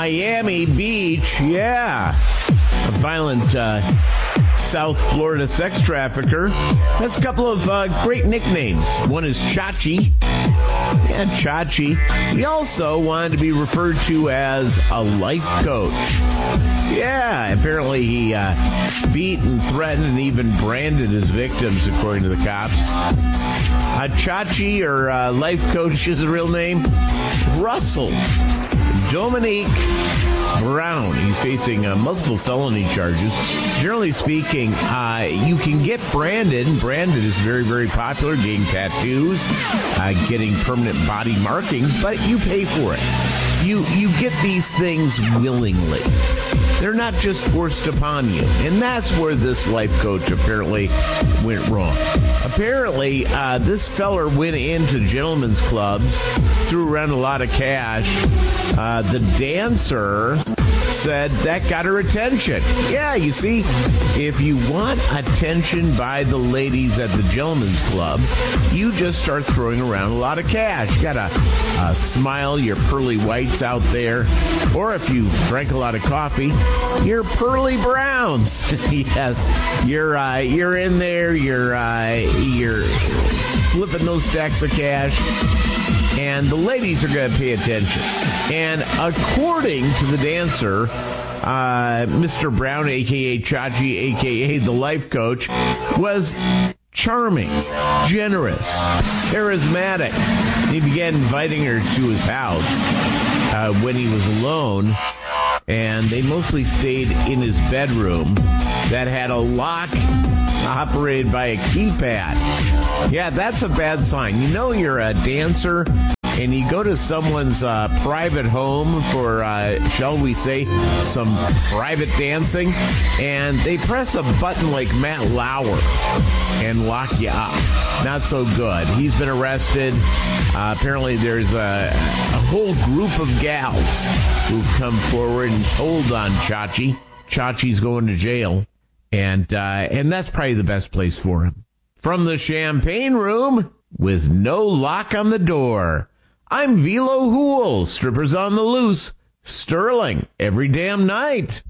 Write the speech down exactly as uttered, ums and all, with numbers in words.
Miami Beach, yeah. A violent uh, South Florida sex trafficker has a couple of uh, great nicknames. One is Chachi. Yeah, Chachi. He also wanted to be referred to as a life coach. Yeah, apparently he uh, beat and threatened and even branded his victims, according to the cops. Uh, Chachi, or uh, life coach, is the real name? Russell Dominique Brown. He's facing uh, multiple felony charges. Generally speaking, uh, you can get branded, and branded is very, very popular, getting tattoos, uh, getting permanent body markings, but you pay for it. You, you get these things willingly. They're not just forced upon you. And that's where this life coach apparently went wrong. Apparently, uh, this feller went into gentlemen's clubs, threw around a lot of cash. Uh, the dancer said that got her attention. Yeah, you see, if you want attention by the ladies at the gentlemen's club, you just start throwing around a lot of cash. You gotta uh, smile your pearly whites out there. Or if you drank a lot of coffee, your pearly browns. Yes, you're uh, you're in there. You're uh, you're flipping those stacks of cash, and the ladies are going to pay attention. And according to the dancer, uh, Mister Brown, a k a. Chachi, a k a the life coach, was charming, generous, charismatic. He began inviting her to his house uh, when he was alone, and they mostly stayed in his bedroom that had a lock operated by a keypad. Yeah, that's a bad sign. You know you're a dancer and you go to someone's uh, private home for, uh, shall we say, some private dancing, and they press a button like Matt Lauer and lock you up. Not so good. He's been arrested. Uh, apparently there's a, a whole group of gals who've come forward and told on Chachi. Chachi's going to jail, and uh, and that's probably the best place for him. From the Champagne Room, with no lock on the door, I'm Velo Hool, strippers on the loose, Sterling, every damn night.